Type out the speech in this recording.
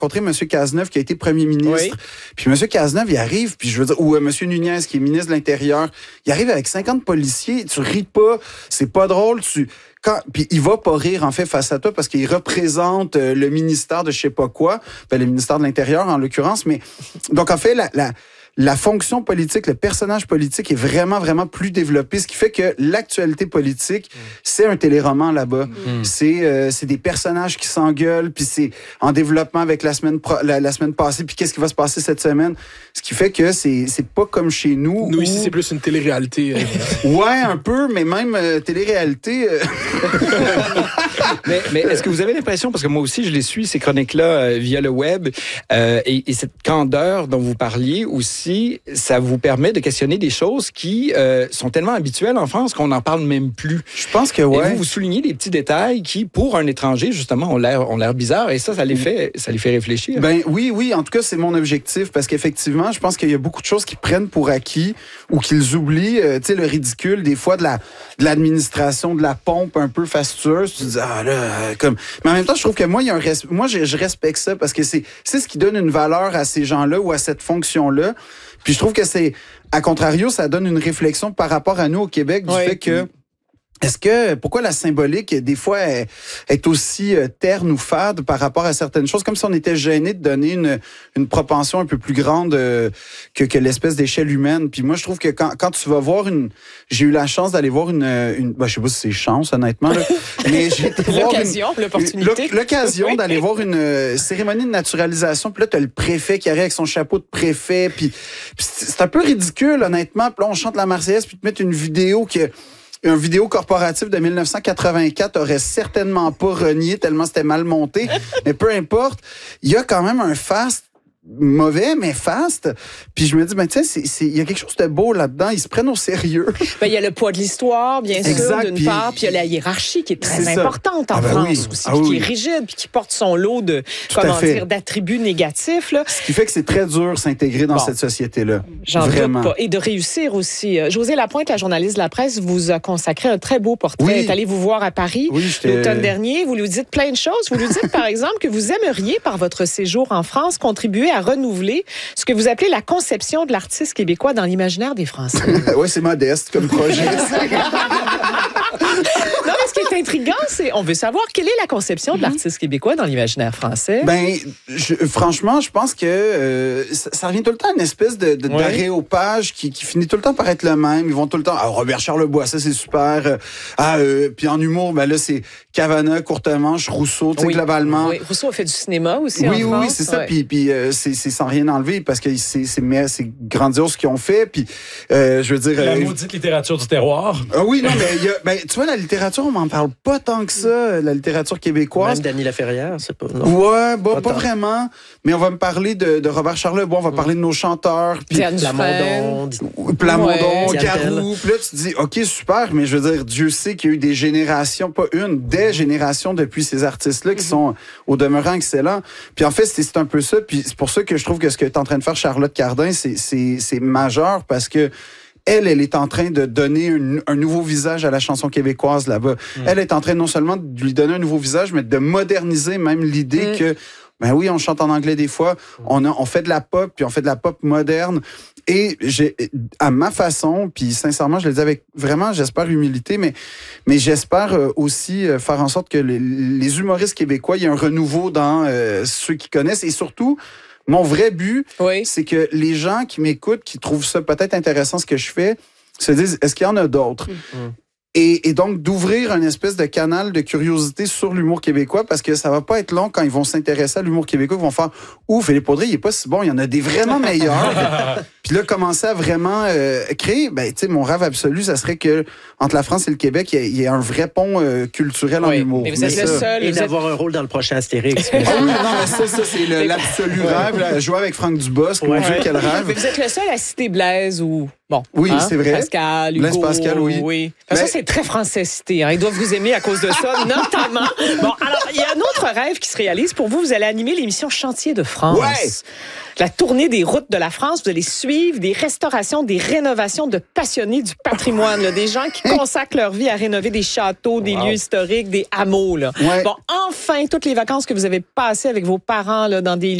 rencontré M. Cazeneuve, qui a été premier ministre. Puis M. Cazeneuve, il arrive, puis je veux dire, ou M. Nunez, qui est ministre de l'Intérieur, il arrive avec 50 policiers, tu ris pas, c'est pas drôle, puis il va pas rire, en fait, face à toi, parce qu'il représente le ministère de je sais pas quoi, le ministère de l'Intérieur, en l'occurrence, mais donc, en fait, la fonction politique, le personnage politique est vraiment, vraiment plus développé, ce qui fait que l'actualité politique, c'est un téléroman là-bas. C'est des personnages qui s'engueulent, puis c'est en développement avec la semaine passée, puis qu'est-ce qui va se passer cette semaine. Ce qui fait que c'est pas comme chez nous. Nous, ici, c'est plus une télé-réalité. Ouais, un peu, mais même télé-réalité... mais est-ce que vous avez l'impression, parce que moi aussi, je les suis, ces chroniques-là, via le web, et cette candeur dont vous parliez aussi, ça vous permet de questionner des choses qui sont tellement habituelles en France qu'on n'en parle même plus. Je pense que ouais. Et vous soulignez des petits détails qui, pour un étranger, justement, ont l'air bizarres, et ça les fait réfléchir. Ben oui, en tout cas, c'est mon objectif, parce qu'effectivement, je pense qu'il y a beaucoup de choses qu'ils prennent pour acquis ou qu'ils oublient. Tu sais, le ridicule, des fois, de l'administration, de la pompe un peu fastueuse. Tu te dis, comme... Mais en même temps, je trouve que moi, je respecte ça, parce que c'est ce qui donne une valeur à ces gens-là ou à cette fonction-là. Puis je trouve que à contrario, ça donne une réflexion par rapport à nous au Québec du fait que pourquoi la symbolique, des fois, est aussi terne ou fade par rapport à certaines choses, comme si on était gêné de donner une propension un peu plus grande que l'espèce d'échelle humaine. Puis moi, je trouve que quand tu vas voir j'ai eu la chance d'aller voir je sais pas si c'est chance, honnêtement, là, mais j'ai été voir l'occasion d'aller voir une cérémonie de naturalisation. Puis là, t'as le préfet qui arrive avec son chapeau de préfet. Puis c'est un peu ridicule, honnêtement. Puis là, on chante la Marseillaise, puis te mettre une vidéo un vidéo corporatif de 1984 aurait certainement pas renié tellement c'était mal monté. Mais peu importe, il y a quand même un fast mauvais, mais fast. Puis je me dis, tu sais, il y a quelque chose de beau là-dedans. Ils se prennent au sérieux. Il y a le poids de l'histoire, bien sûr, d'une part. Puis il y a la hiérarchie qui est très importante en France aussi, puis qui est rigide, puis qui porte son lot d'attributs négatifs. Là. Ce qui fait que c'est très dur s'intégrer dans cette société-là. J'en doute pas. Et de réussir aussi. Josée Lapointe, la journaliste de la presse, vous a consacré un très beau portrait. Elle est allée vous voir à Paris l'automne dernier. Vous lui dites plein de choses. Vous lui dites, par exemple, que vous aimeriez, par votre séjour en France, contribuer à renouveler ce que vous appelez la conception de l'artiste québécois dans l'imaginaire des Français. Oui, c'est modeste comme projet. Non, mais ce qui est intriguant, c'est on veut savoir quelle est la conception de l'artiste québécois dans l'imaginaire français. Franchement, je pense que ça revient tout le temps à une espèce d'aréopage qui finit tout le temps par être le même. Ils vont tout le temps, Robert Charlebois, ça c'est super. Puis en humour, là c'est Cavana, Courtemanche, Rousseau, tu sais, globalement. Oui, Rousseau a fait du cinéma aussi en France. Oui, c'est ça. Puis c'est sans rien enlever parce que c'est grandiose ce qu'ils ont fait. Puis je veux dire, la maudite littérature du terroir. Oui, non, mais tu vois, la littérature, on m'en parle pas tant que ça, la littérature québécoise. Même Dany Laferrière, c'est pas... Non. Ouais, pas vraiment. Mais on va me parler de Robert Charlebois, on va parler de nos chanteurs. Plamondon, Garou. Puis là, tu te dis, OK, super, mais je veux dire, Dieu sait qu'il y a eu des générations, pas une, des générations depuis ces artistes-là qui sont au demeurant excellents. Puis en fait, c'est un peu ça. Puis c'est pour ça que je trouve que ce que est en train de faire Charlotte Cardin, c'est majeur parce que elle est en train de donner un nouveau visage à la chanson québécoise là-bas. Elle est en train non seulement de lui donner un nouveau visage, mais de moderniser même l'idée que, ben oui, on chante en anglais des fois, on fait de la pop, puis on fait de la pop moderne. Et à ma façon, puis sincèrement, je le dis avec vraiment, j'espère humilité, mais j'espère aussi faire en sorte que les humoristes québécois, il y ait un renouveau dans ceux qui connaissent et surtout, mon vrai but, c'est que les gens qui m'écoutent, qui trouvent ça peut-être intéressant ce que je fais, se disent, est-ce qu'il y en a d'autres? Et donc, d'ouvrir un espèce de canal de curiosité sur l'humour québécois, parce que ça va pas être long quand ils vont s'intéresser à l'humour québécois, ils vont faire « Ouf, Philippe Audrey, il est pas si bon, il y en a des vraiment meilleurs. » Puis là, commencer à vraiment créer, tu sais, mon rêve absolu, ça serait que entre la France et le Québec, il y ait un vrai pont culturel en humour. Mais vous êtes le seul. Et d'avoir un rôle dans le prochain Astérix. Oui, non, mais ça c'est l'absolu rêve. Là, jouer avec Franck Dubosc, mon Dieu, quel rêve. Mais vous êtes le seul à citer Blaise ou... Bon, oui, c'est vrai. Pascal, Hugo. Blaise Pascal, oui. Ça, c'est très français cité. Ils doivent vous aimer à cause de ça, notamment. Bon, alors, il y a un autre rêve qui se réalise. Pour vous, vous allez animer l'émission Chantier de France. Ouais. La tournée des routes de la France. Vous allez suivre vivre des restaurations, des rénovations de passionnés du patrimoine, là, des gens qui consacrent leur vie à rénover des châteaux, des lieux historiques, des hameaux. Là. Ouais. Bon, enfin, toutes les vacances que vous avez passées avec vos parents là, dans des